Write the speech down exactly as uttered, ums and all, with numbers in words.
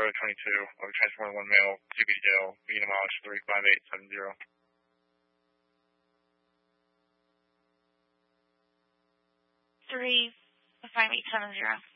Charlie twenty-two, of Transformer one male, C B Dale, unit mileage three five eight seven zero. three five eight seven zero.